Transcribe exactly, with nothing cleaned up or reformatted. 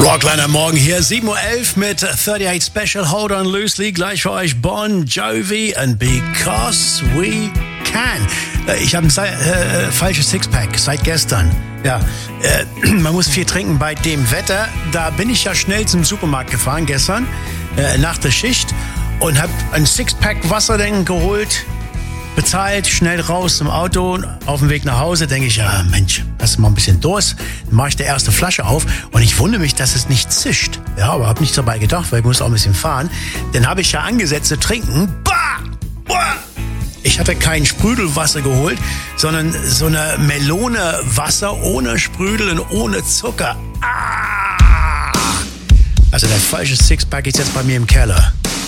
Rockliner Morgen hier, sieben Uhr elf mit achtundachtzig Special, Hold on Loosely, gleich für euch Bon Jovi and Because We Can. Ich habe ein äh, falsches Sixpack seit gestern. Ja, äh, man muss viel trinken bei dem Wetter. Da bin ich ja schnell zum Supermarkt gefahren gestern, äh, nach der Schicht und habe ein Sixpack Wasser dann geholt, bezahlt, schnell raus zum Auto. Auf dem Weg nach Hause denke ich, ja Mensch, hast du mal ein bisschen Durst? Dann mache ich die erste Flasche auf und ich wundere mich, dass es nicht zischt. Ja, aber habe nicht dabei gedacht, weil ich muss auch ein bisschen fahren. Dann habe ich ja angesetzt zu trinken. Bah! Bah! Ich hatte kein Sprudelwasser geholt, sondern so eine Melone Wasser ohne Sprudel und ohne Zucker. Ah! Also der falsche Sixpack ist jetzt bei mir im Keller.